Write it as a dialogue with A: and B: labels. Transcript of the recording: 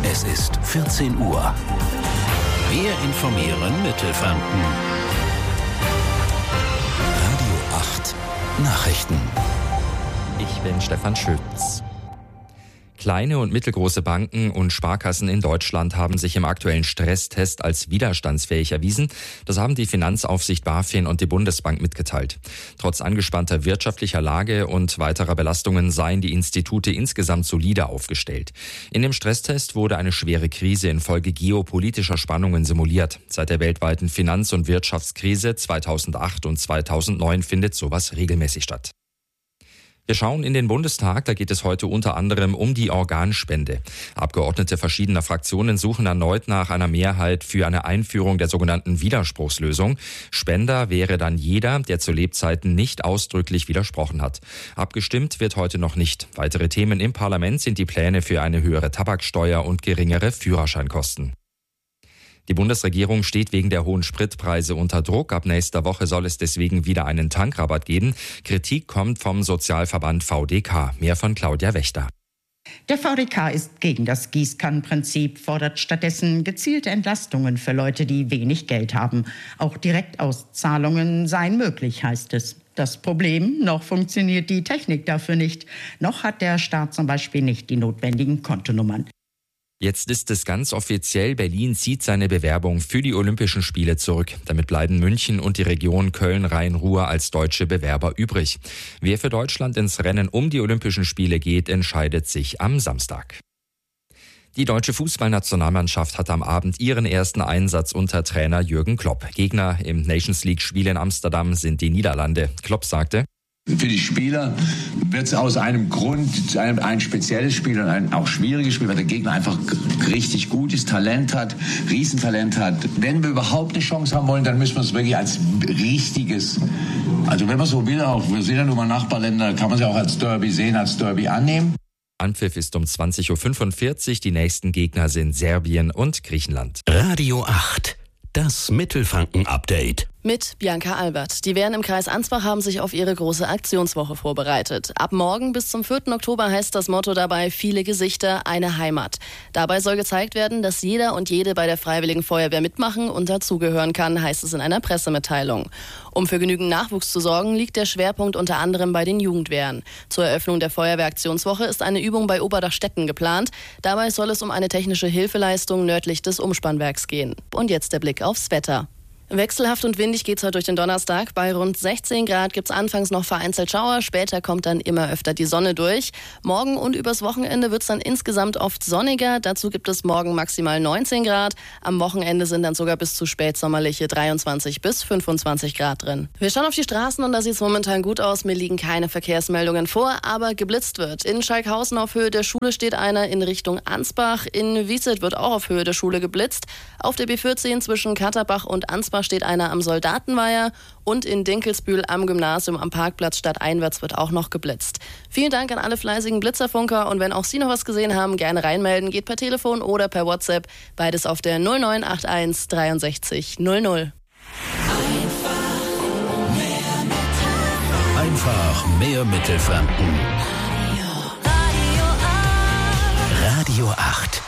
A: Es ist 14 Uhr. Wir informieren Mittelfranken. Radio 8 Nachrichten.
B: Ich bin Stefan Schütz. Kleine und mittelgroße Banken und Sparkassen in Deutschland haben sich im aktuellen Stresstest als widerstandsfähig erwiesen. Das haben die Finanzaufsicht BaFin und die Bundesbank mitgeteilt. Trotz angespannter wirtschaftlicher Lage und weiterer Belastungen seien die Institute insgesamt solide aufgestellt. In dem Stresstest wurde eine schwere Krise infolge geopolitischer Spannungen simuliert. Seit der weltweiten Finanz- und Wirtschaftskrise 2008 und 2009 findet sowas regelmäßig statt. Wir schauen in den Bundestag, da geht es heute unter anderem um die Organspende. Abgeordnete verschiedener Fraktionen suchen erneut nach einer Mehrheit für eine Einführung der sogenannten Widerspruchslösung. Spender wäre dann jeder, der zu Lebzeiten nicht ausdrücklich widersprochen hat. Abgestimmt wird heute noch nicht. Weitere Themen im Parlament sind die Pläne für eine höhere Tabaksteuer und geringere Führerscheinkosten. Die Bundesregierung steht wegen der hohen Spritpreise unter Druck. Ab nächster Woche soll es deswegen wieder einen Tankrabatt geben. Kritik kommt vom Sozialverband VDK. Mehr von Claudia Wächter.
C: Der VDK ist gegen das Gießkannenprinzip, fordert stattdessen gezielte Entlastungen für Leute, die wenig Geld haben. Auch Direktauszahlungen seien möglich, heißt es. Das Problem, noch funktioniert die Technik dafür nicht. Noch hat der Staat zum Beispiel nicht die notwendigen Kontonummern.
B: Jetzt ist es ganz offiziell, Berlin zieht seine Bewerbung für die Olympischen Spiele zurück. Damit bleiben München und die Region Köln-Rhein-Ruhr als deutsche Bewerber übrig. Wer für Deutschland ins Rennen um die Olympischen Spiele geht, entscheidet sich am Samstag. Die deutsche Fußballnationalmannschaft hat am Abend ihren ersten Einsatz unter Trainer Jürgen Klopp. Gegner im Nations-League-Spiel in Amsterdam sind die Niederlande. Klopp sagte:
D: Für die Spieler wird es aus einem Grund ein spezielles Spiel und ein auch schwieriges Spiel, weil der Gegner einfach richtig gut ist, Talent hat, Riesentalent hat. Wenn wir überhaupt eine Chance haben wollen, dann müssen wir es wirklich als richtiges, also wenn man so will, auch wir sehen ja nun mal Nachbarländer, kann man sie auch als Derby sehen, als Derby annehmen.
B: Anpfiff ist um 20.45 Uhr. Die nächsten Gegner sind Serbien und Griechenland.
A: Radio 8, das Mittelfranken-Update.
E: Mit Bianca Albert. Die Wehren im Kreis Ansbach haben sich auf ihre große Aktionswoche vorbereitet. Ab morgen bis zum 4. Oktober heißt das Motto dabei: viele Gesichter, eine Heimat. Dabei soll gezeigt werden, dass jeder und jede bei der Freiwilligen Feuerwehr mitmachen und dazugehören kann, heißt es in einer Pressemitteilung. Um für genügend Nachwuchs zu sorgen, liegt der Schwerpunkt unter anderem bei den Jugendwehren. Zur Eröffnung der Feuerwehraktionswoche ist eine Übung bei Oberdachstetten geplant. Dabei soll es um eine technische Hilfeleistung nördlich des Umspannwerks gehen. Und jetzt der Blick aufs Wetter. Wechselhaft und windig geht's heute durch den Donnerstag. Bei rund 16 Grad gibt's anfangs noch vereinzelt Schauer, später kommt dann immer öfter die Sonne durch. Morgen und übers Wochenende wird's dann insgesamt oft sonniger. Dazu gibt es morgen maximal 19 Grad. Am Wochenende sind dann sogar bis zu spätsommerliche 23 bis 25 Grad drin. Wir schauen auf die Straßen und da sieht's momentan gut aus. Mir liegen keine Verkehrsmeldungen vor, aber geblitzt wird. In Schalkhausen auf Höhe der Schule steht einer in Richtung Ansbach. In Wieselt wird auch auf Höhe der Schule geblitzt. Auf der B14 zwischen Katterbach und Ansbach steht einer am Soldatenweiher und in Dinkelsbühl am Gymnasium am Parkplatz stadteinwärts wird auch noch geblitzt. Vielen Dank an alle fleißigen Blitzerfunker und wenn auch Sie noch was gesehen haben, gerne reinmelden. Geht per Telefon oder per WhatsApp. Beides auf der 0981 63 00.
A: Einfach mehr Mittelfranken. Radio 8.